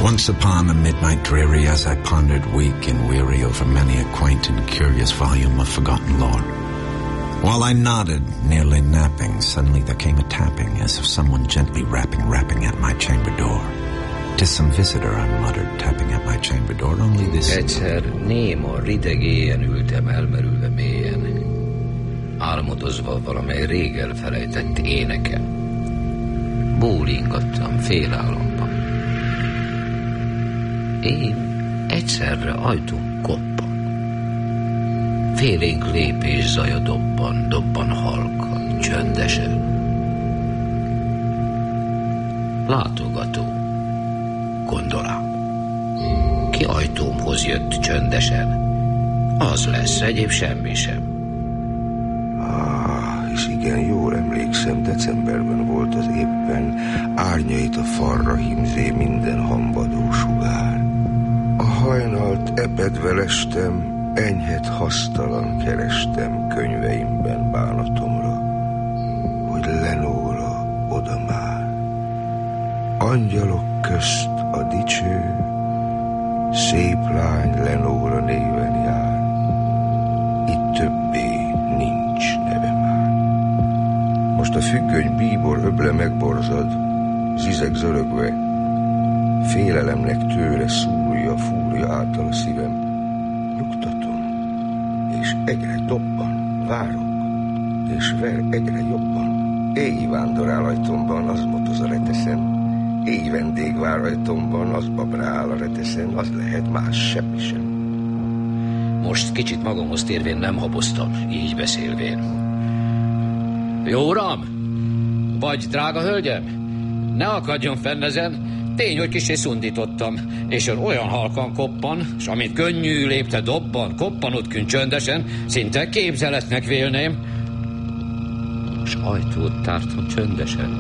Once upon a midnight dreary, as I pondered weak and weary over many a quaint and curious volume of forgotten lore, while I nodded, nearly napping, suddenly there came a tapping, as of someone gently rapping at my chamber door. 'Tis some visitor, I muttered, tapping at my chamber door, only this... Egyszer néma, rideg éjjel ültem elmerülve mélyen, álmodozva valamely rég elfelejtett éneken. Bólingattam félálomban. Én egyszerre ajtón koppan. Félénk lépés zaja dobban halkan, csöndesen. Látogató, gondolám. Ki ajtómhoz jött csöndesen, az lesz, egyéb semmi sem. És igen, jól emlékszem, decemberben volt az éppen, árnyait a falra hímzé minden hamvadó sugár. A hajnalt epedve lestem, enyhet hasztalan kerestem könyveimben bánatomra, hogy Lenóra oda már. Angyalok közt a dicső, szép lány Lenóra néven jár, itt többé nincs neve már. Most a függöny bíbor öble megborzad, zizeg zörögve, félelemnek tőle szúrja, fúrja által a szívem. Nyugtatom, és egyre dobban, várok, és ver egyre jobban. Éj vándorál ajtomban, az motoz a reteszen, éj vendég vár ajtomban, az babrál a reteszen, az lehet más semmi sem. Most kicsit magamhoz térvén nem haboztam, így beszélvén. Jó uram! Vagy drága hölgyem? Ne akadjon fenn ezen, tény, hogy kissé szundítottam, és ön olyan halkan koppan, s amint könnyű lépte dobban, koppanott kün csöndesen, szinte képzeletnek vélném, s ajtót tártam csöndesen.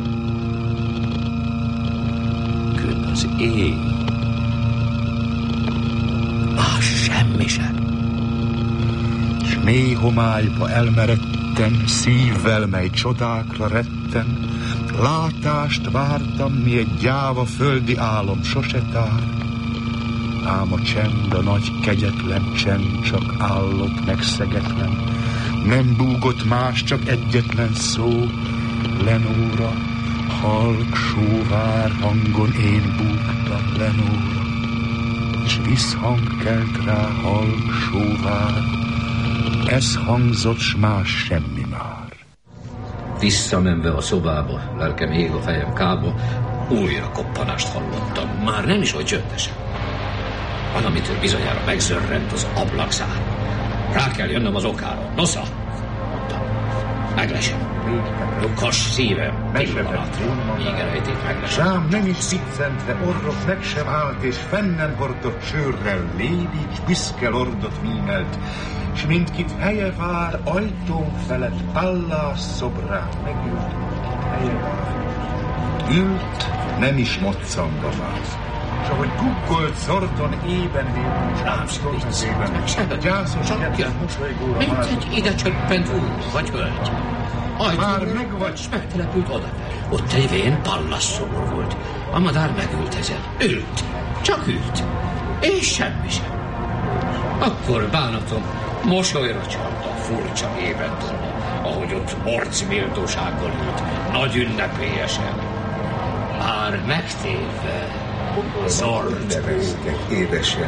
Kün az éj. Más semmi sem. S mély homályba elmeredtem, szívvel, mely csodákra retten, látást vártam, mi egy gyáva földi álom sose tár. Ám a csend, a nagy kegyetlen csend, csak állott megszegetlen, nem búgott más, csak egyetlen szó, Lenóra, halk, sóvár hangon én búgtam Lenóra, és visszhang kelt rá halk, sóvár, ez hangzott, s más semmi már. Visszamenve a szobába, lelkem ég a fejem kába, újra koppanást hallottam, már nem is oly csöndesen. Valamitől bizonyára megzörrent az ablakzár. Rá kell jönnöm az okára. Nosza! Mondtam. Meglesem. Lukas szívem, pillanatra, míg elejtét meglesem. Rám nem is viccentve orrot meg sem állt, és fennen hordott sörrel lébi, s büszke lordot mímelt, s mindkit helye vár ajtón felett Pallas szobrán megült, helye vár. Ült, nem is moccanga már, s ahogy guggolt zordon ében vélt, Rám sem ében, gyászos kedves mosolygóra mint egy ide csöppent úr vagy hölgy. Már megvagy, s megtelepült oda. Ott egy vén Pallas szobor volt. A madár megült ezen. Ült. Csak ült. És semmi sem. Akkor bánatom mosolyra csapta a furcsa ébendorba, ahogy ott morc méltósággal ült, nagy ünnepélyesen. Már megtérve, zord Neveztek édesen,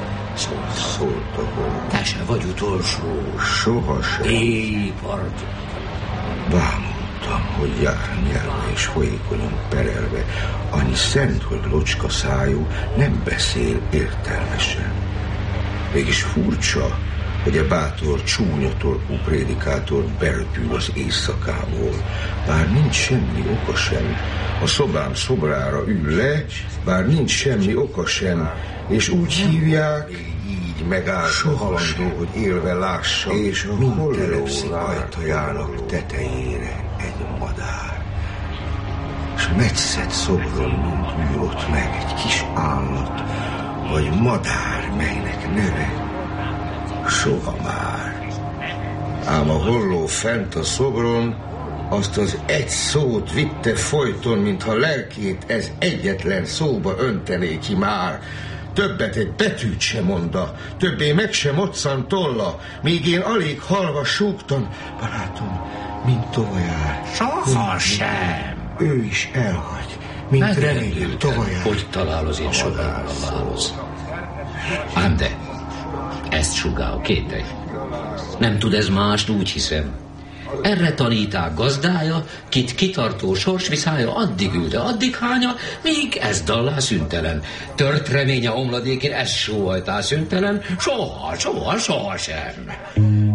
szólt a hó. Te se vagy utolsó. sohasem. Éj pardon. Bámultam, hogy jár nyelve és folyékonyan perelve, annyi szent, hogy locska szájú, nem beszél értelmesen. Mégis furcsa, hogy a bátor, csúnya torkú prédikátor belpül az éjszakából, bár nincs semmi oka sem, a szobám szobrára ül le, bár nincs semmi oka sem, és úgy hívják, így megáll halandó, hogy élve lássa, és mind telepszik ajtajának tetejére egy madár. S metszett szobron ül ott meg egy kis állat, vagy madár, melynek neve soha már. Ám a holló fent a szobron Azt az egy szót vitte folyton, mintha lelkét ez egyetlen szóba öntené ki már. Többet egy betűt sem monda, többé meg sem moccan tolla, míg én alig halva súgtam, barátom, mint tojár. Soha sem. Ő is elhagy, mint remélem tojár. Hogy talál az én sugárban a válasz? Ám de, ezt sugál, kételj. Nem tud ez mást, úgy hiszem. Erre taníták gazdája, kit kitartó sorsviszája, addig ülte, addig hánya, míg ez dallá szüntelen. Tört reménye omladékén, ez sóhajtál szüntelen, soha sem.